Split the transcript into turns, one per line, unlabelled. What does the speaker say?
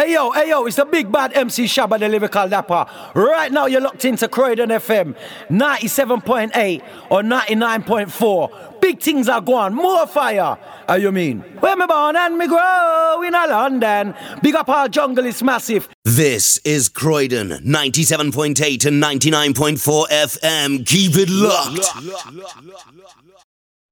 Hey yo, it's the big bad MC Shabba, the lyrical dapper. Right now you're locked into Croydon FM 97.8 or 99.4. Big things are going, more fire. How you mean? Where me born and me grow in a London. Big up our jungle is massive.
This is Croydon 97.8 and 99.4 FM. Keep it locked.